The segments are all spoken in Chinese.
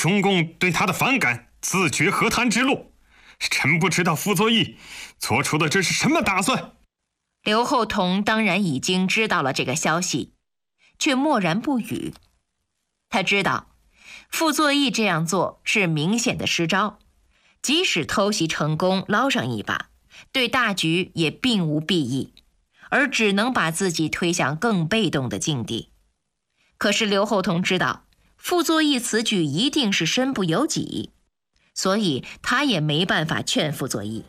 中共对他的反感，自绝和谈之路。臣不知道傅作义做出的这是什么打算。 刘厚同当然已经知道了这个消息，却默然不语。他知道傅作义这样做是明显的失招，即使偷袭成功捞上一把，对大局也并无裨益，而只能把自己推向更被动的境地。可是刘厚同知道傅作义此举一定是身不由己，所以他也没办法劝傅作义。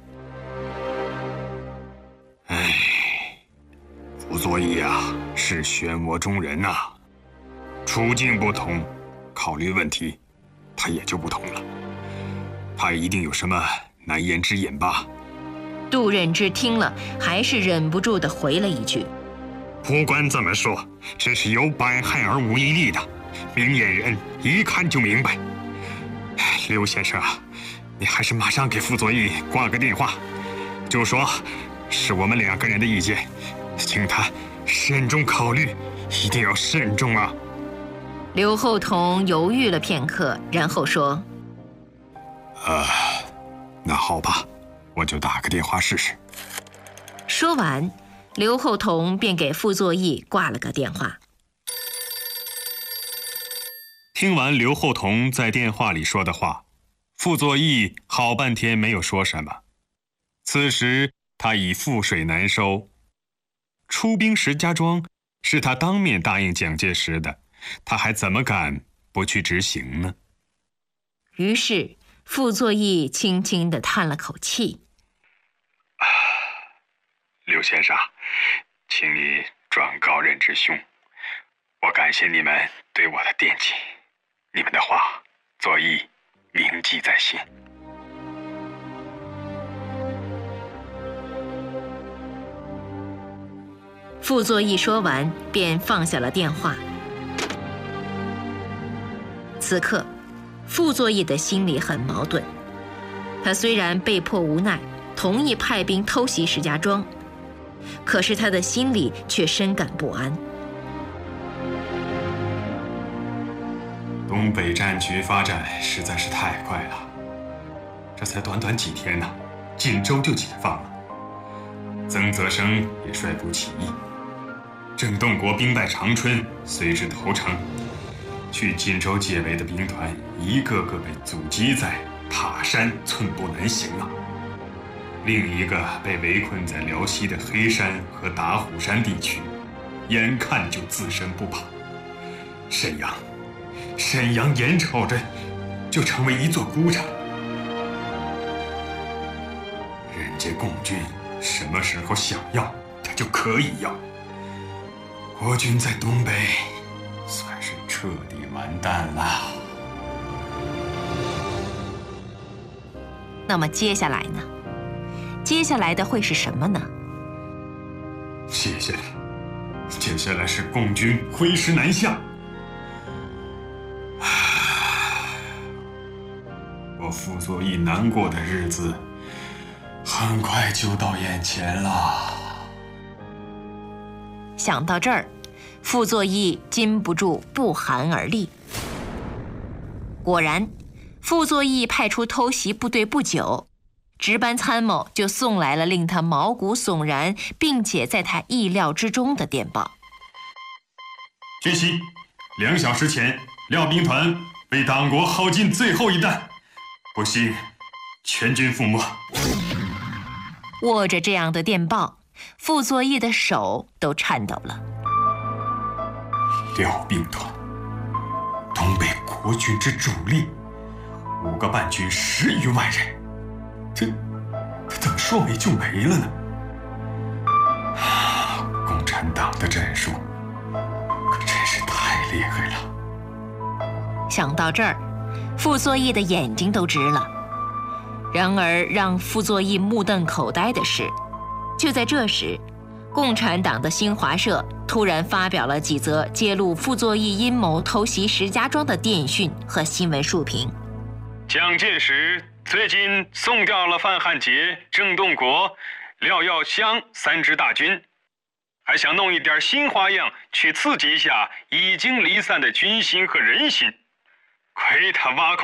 傅作义啊，是漩涡中人啊，处境不同，考虑问题他也就不同了。他一定有什么难言之隐吧？ 杜任之听了，还是忍不住地回了一句： 不管怎么说，这是有百害而无一利的，明眼人一看就明白。刘先生啊，你还是马上给傅作义挂个电话，就说是我们2个人的意见，请他慎重考虑，一定要慎重啊。 刘厚同犹豫了片刻，然后说： 那好吧，我就打个电话试试。 说完，刘厚同便给傅作义挂了个电话。 听完刘厚同在电话里说的话，傅作义好半天没有说什么。此时他已覆水难收。出兵石家庄是他当面答应蒋介石的，他还怎么敢不去执行呢？ 于是傅作义轻轻地叹了口气： 刘先生，请你转告任之兄，我感谢你们对我的惦记，你们的话，作义铭记在心。 傅作义说完，便放下了电话。此刻，傅作义的心里很矛盾。他虽然被迫无奈，同意派兵偷袭石家庄，可是他的心里却深感不安。 东北战局发展实在是太快了，这才短短几天呢，锦州就解放了，曾泽生也率部起义，郑洞国兵败长春，随之投诚，去锦州解围的兵团一个个被阻击在塔山，寸步难行啊。另一个被围困在辽西的黑山和打虎山地区，眼看就自身不保。沈阳眼瞅着就成为一座孤城。人家共军什么时候想要，他就可以要。国军在东北算是彻底完蛋了。 那么接下来呢？接下来的会是什么呢？ 接下来是共军挥师南下。我傅作义难过的日子很快就到眼前了。 想到这儿，傅作义禁不住不寒而栗。果然，傅作义派出偷袭部队不久，值班参谋就送来了令他毛骨悚然，并且在他意料之中的电报。 讯息：2小时前，廖兵团为党国耗尽最后一弹，不幸全军覆没。 握着这样的电报，傅作义的手都颤抖了。 廖兵团，东北国军之主力，5个半军10余万人，这怎么说没就没了呢？共产党的战术可真是太厉害了。 想到这儿，傅作义的眼睛都直了。然而让傅作义目瞪口呆的是，就在这时，共产党的新华社突然发表了几则揭露傅作义阴谋偷袭石家庄的电讯和新闻述评。 蒋介石最近送调了范汉杰、郑洞国、廖耀湘3支大军，还想弄一点新花样去刺激一下已经离散的军心和人心，亏他挖空